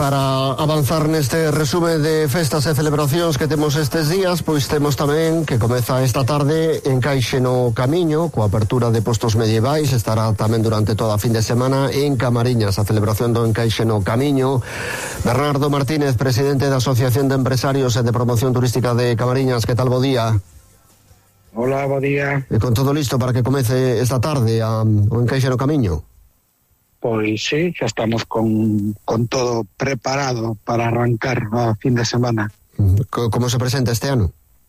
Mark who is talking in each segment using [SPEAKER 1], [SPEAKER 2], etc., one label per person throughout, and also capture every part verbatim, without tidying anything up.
[SPEAKER 1] para avanzar neste resume de festas e celebracións que temos estes días, pois temos tamén que comeza esta tarde Encaixe no Camiño, coa apertura de postos medievais. Estará tamén durante toda a fin de semana en Camariñas a celebración do Encaixe no Camiño. Bernardo Martínez, presidente da Asociación de Empresarios e de Promoción Turística de Camariñas, que tal, bo día?
[SPEAKER 2] Hola, bo día.
[SPEAKER 1] E con todo listo para que comece esta tarde a, o Encaixe no Camiño?
[SPEAKER 2] Pois sí, xa estamos con, con todo preparado para arrancar a fin de semana.
[SPEAKER 1] Como se presenta este ano?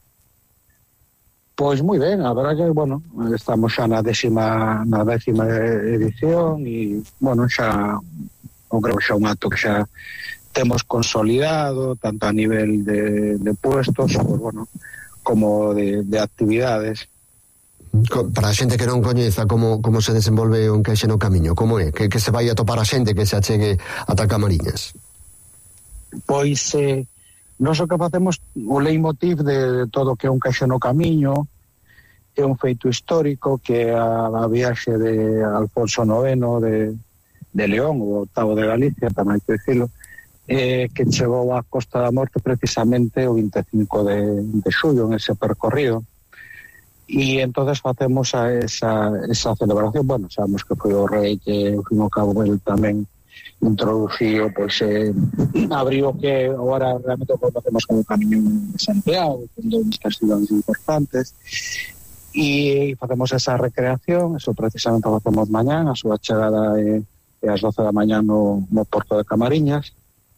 [SPEAKER 2] Pois moi ben, a verdade que, bueno, estamos xa na décima, na décima edición e, bueno, xa, eu creo que xa un acto que xa temos consolidado, tanto a nivel de, de puestos, pues, bueno, como de, de actividades.
[SPEAKER 1] Para a xente que non coñeza como, como se desenvolve o Encaixe no Camiño, como é? Que, que se vai a topar a xente que se achegue ata Camariñas?
[SPEAKER 2] Pois eh, nós o que facemos, o leitmotiv de, de todo o que é o Encaixe no Camiño é un feito histórico que é a, a viaxe de Alfonso noveno de, de León, o octavo de Galicia, tamén hai que dicilo, eh, que chegou á Costa da Morte precisamente o vinte e cinco de, de xullo en ese percorrido. E entonces facemos a esa, esa celebración. Bueno, sabemos que foi o rei que ao fin e ao cabo el tamén introduciu, pois eh, abriu que agora realmente o conocemos como o Camiño de Santiago, con dous castillos importantes, e facemos esa recreación. Eso precisamente o facemos mañán, a súa chegada é, é ás doce da mañá no, no Porto de Camariñas.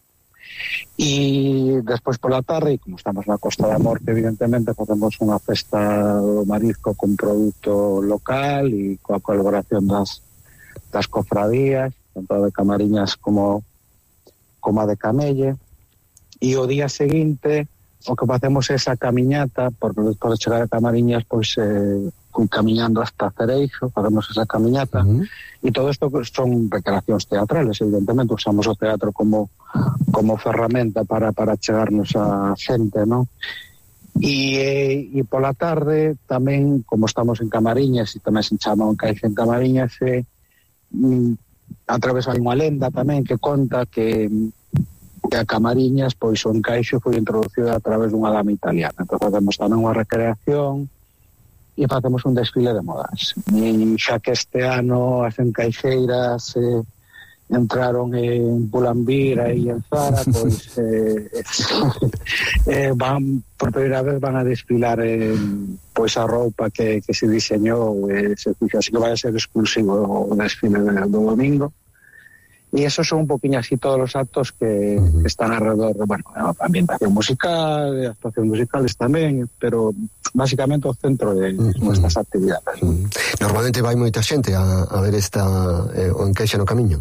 [SPEAKER 2] E despois pola tarde, e como estamos na Costa da Morte, evidentemente facemos unha festa do marisco con produto local e coa colaboración das, das cofradías, tanto de Camariñas como, como a de Camelle. E o día seguinte o que facemos é esa camiñata, porque despois de chegar a Camariñas, pois eh, camiñando hasta Cereixo, facemos esa camiñata. Uh-huh. E todo isto son recreacións teatrales, evidentemente usamos o teatro como como ferramenta para, para chegarnos a xente, non? E, e pola tarde tamén, como estamos en Camariñas e tamén se chama o Encaixe en Camariñas, e, a través hai unha lenda tamén que conta que, que a Camariñas, pois o Encaixe foi introducido a través dunha dama italiana. Entón facemos tamén unha recreación e facemos un desfile de modas. E xa que este ano as encaixeiras eh, entraron en Pulambira e en Zara, pois eh, eh, van, por primeira vez van a desfilar eh, pois a roupa que, que se diseñou, eh, se fixo, así que vai a ser exclusivo o desfile do domingo. E esos son un poquinho así todos os actos que, uh-huh. que están alrededor de, bueno, a ambientación musical, actuación musicales tamén, pero básicamente o centro de uh-huh. nuestras actividades.
[SPEAKER 1] Uh-huh. Normalmente vai moita xente a, a ver esta eh, o Encaixe no Camiño?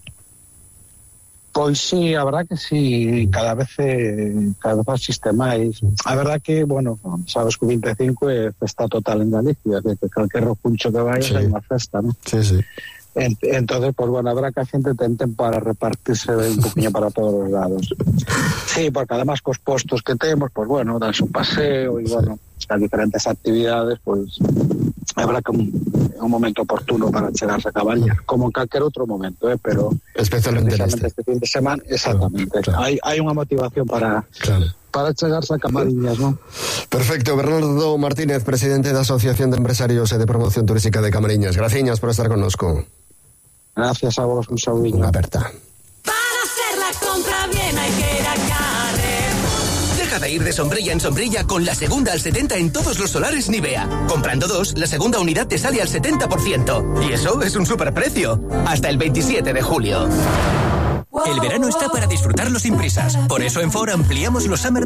[SPEAKER 2] Pois sí, a verdad que sí, cada vez eh, cada vez asiste máis. A verdad que, bueno, sabes que o vinte e cinco é festa total en Galicia, que calquer ropuncho que vai sí. é unha festa, non?
[SPEAKER 1] Sí, sí.
[SPEAKER 2] Entonces, pues bueno, habrá que a xente tenten para repartirse un poquinho para todos os lados. Sí, porque además cos postos que temos, pues bueno, dan un paseo e, sí. bueno, as diferentes actividades, pues habrá que un, un momento oportuno para chegarse a Cabañas, como en calquer outro momento, eh, pero
[SPEAKER 1] especialmente este.
[SPEAKER 2] este fin de semana, exactamente. Claro, claro. Hai, hai unha motivación para... Claro. para chegarse a Camariñas, ¿no?
[SPEAKER 1] Perfecto. Bernardo Martínez, presidente da Asociación de Empresarios e de Promoción Turística de Camariñas. Graciñas por estar connosco.
[SPEAKER 2] Gracias a vos, un saludo.
[SPEAKER 1] Unha aperta.
[SPEAKER 3] Para hacer la compra bien hay que ir a Carrefour.
[SPEAKER 4] Deja de ir de sombrilla en sombrilla con la segunda al setenta en todos los solares Nivea. Comprando dos, la segunda unidad te sale al setenta por ciento. Y eso es un superprecio. Hasta el veintisiete de julio. El verano está para disfrutarlo sin prisas. Por eso en Ford ampliamos los Summer